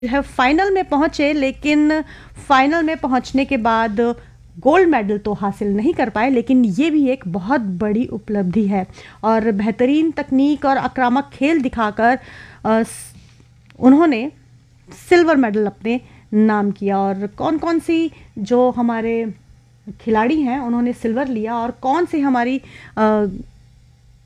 है फाइनल में पहुंचे, लेकिन फाइनल में पहुंचने के बाद गोल्ड मेडल तो हासिल नहीं कर पाए, लेकिन ये भी एक बहुत बड़ी उपलब्धि है। और बेहतरीन तकनीक और आक्रामक खेल दिखाकर उन्होंने सिल्वर मेडल अपने नाम किया। और कौन कौन सी जो हमारे खिलाड़ी हैं उन्होंने सिल्वर लिया और कौन सी हमारी